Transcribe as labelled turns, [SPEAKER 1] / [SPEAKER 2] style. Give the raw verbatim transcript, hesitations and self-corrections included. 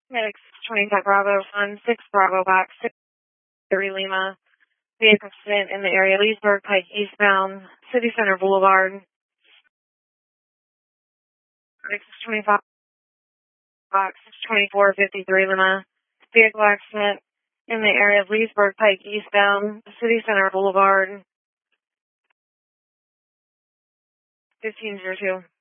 [SPEAKER 1] Medics twenty-five Bravo, one six Bravo, box six three Lima. Vehicle accident in the area, Leesburg Pike eastbound, City Center Boulevard. Medics twenty-five, box twenty-four fifty-three Lima. Vehicle accident in the area of Leesburg Pike eastbound, City Center Boulevard. fifteen oh two.